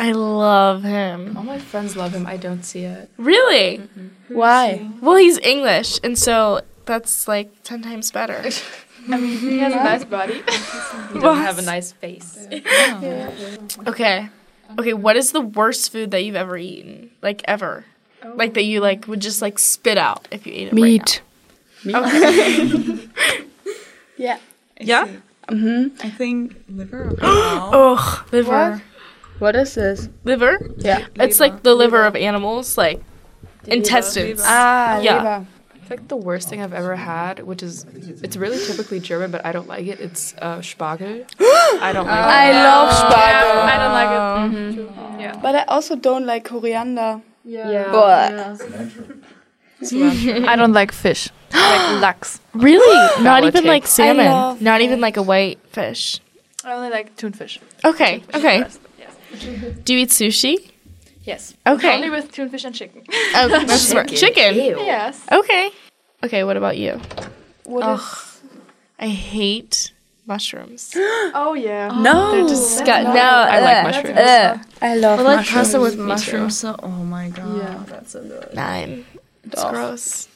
I love him. All my friends love him. I don't see it. Really? Why? Well, he's English, and so that's like 10 times better. I mean, he has a nice body. He doesn't have a nice face. Okay. Okay, what is the worst food that you've ever eaten? Like, ever? Like, that you, like, would just, like, spit out if you ate it Meat. right now? Okay. Yeah. Yeah? I think liver or cow. Ugh, liver. What is this? Liver? Yeah. It's like the liver of animals, like, intestines. Ah, Yeah. Leber. It's like the worst thing I've ever had, which is, it's really typically German, but I don't like it. It's Spargel. I don't like it. I love spargel. I don't like it. Yeah. But I also don't like coriander. Yeah. But I don't like fish. I like lachs. Really? Not even Politic. like salmon? love Not even like a white fish? I only like tunfish. Okay, okay. Yes. Do you eat sushi? Yes. Okay. Only with tunfish and chicken. Oh, that's smart. Chicken? Yes. Okay. Okay, what about you? what Ugh. is... I hate mushrooms. Oh, yeah. No. They're disgusting. No, I like mushrooms. I love I like mushrooms. pasta with too. mushrooms. So, oh my god. Yeah, that's so good. Nine. It's Ugh. gross.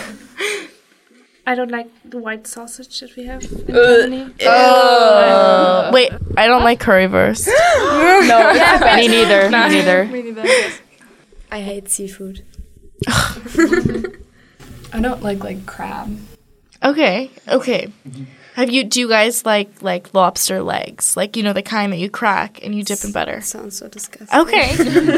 I don't like the white sausage that we have in Germany. Wait, I don't like currywurst. No. Me neither. Me neither. Me neither. Yes. I hate seafood. I don't like crab. Okay, okay. Do you guys like lobster legs? Like, you know, the kind that you crack and you dip in butter? Sounds so disgusting. Okay.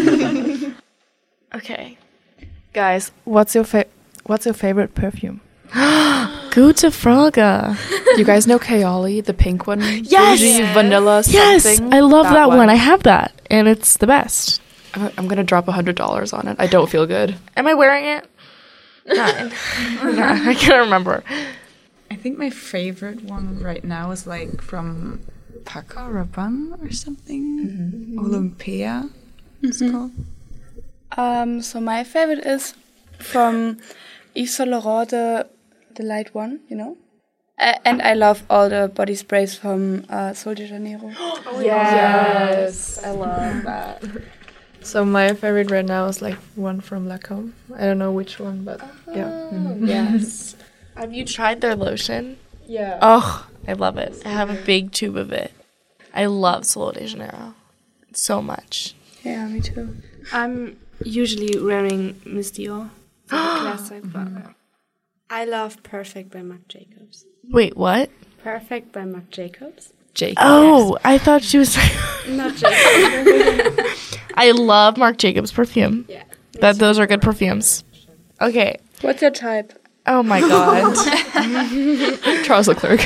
Okay. Guys, what's your favorite perfume? Gute Frage. You guys know Kaoli, the pink one? Yes! Bougie vanilla Yes, something? I love that one. I have that, and it's the best. I'm going to drop $100 on it. I don't feel good. Am I wearing it? Nine. No, I can't remember. I think my favorite one right now is like from Paco Rabanne or something. Olympia, it's called. So my favorite is from Yves Saint Laurent, the light one, you know? And I love all the body sprays from Sol de Janeiro. Yes. I love that. So my favorite right now is like one from Lancôme. I don't know which one, but yeah. Yes. Have you tried their lotion? Yeah. Oh, I love it. I have a big tube of it. I love Sol de Janeiro so much. Yeah, me too. I'm usually wearing Miss Dior. The classic, but I love Perfect by Marc Jacobs. Wait, what? Perfect by Marc Jacobs? Jake. Oh, I thought she was. Not Jacobs. I love Marc Jacobs perfume. Yeah. Those are good perfumes. Okay. What's your type? Oh my god. Charles Leclerc.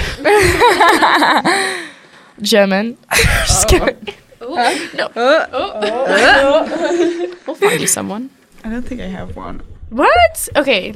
German. Just kidding. We'll find you someone. I don't think I have one. What? Okay.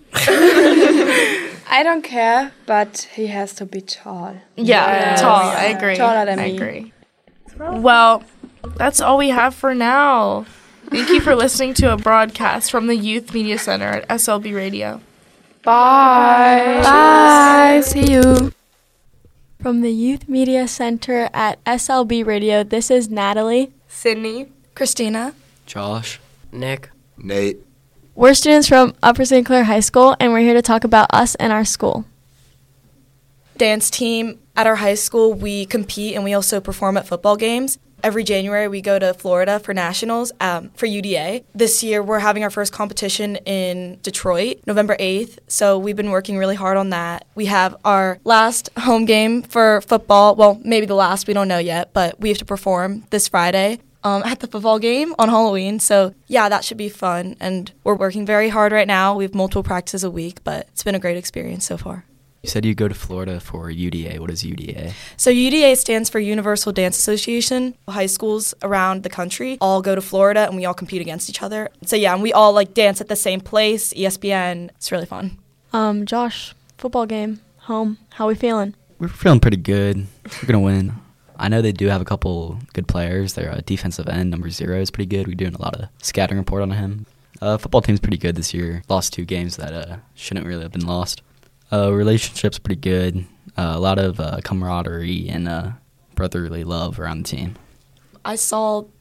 I don't care, but he has to be tall. Yeah, tall. I agree. Taller than I me. agree. Well, that's all we have for now. Thank you for listening to a broadcast from the Youth Media Center at SLB Radio. Bye. Bye. See you. From the Youth Media Center at SLB Radio, this is Natalie, Sydney, Christina. Josh, Nick, Nate. We're students from Upper St. Clair High School, and we're here to talk about us and our school. Dance team at our high school, we compete and we also perform at football games. Every January, we go to Florida for nationals for UDA. This year, we're having our first competition in Detroit, November 8th. So we've been working really hard on that. We have our last home game for football. Well, maybe the last, we don't know yet, but we have to perform this Friday at the football game on Halloween. So yeah, that should be fun. And we're working very hard right now. We have multiple practices a week, but it's been a great experience so far. you said you go to Florida for UDA. What is UDA? So UDA stands for Universal Dance Association. High schools around the country all go to Florida and we all compete against each other. So yeah, and we all like dance at the same place, ESPN. It's really fun. Josh, football game, home. How we feeling? We're feeling pretty good. We're going to win. I know they do have a couple good players. Their defensive end, number 0, is pretty good. We're doing a lot of scouting report on him. Football team's pretty good this year. Lost 2 games that shouldn't really have been lost. Relationship's pretty good. A lot of camaraderie and brotherly love around the team. I saw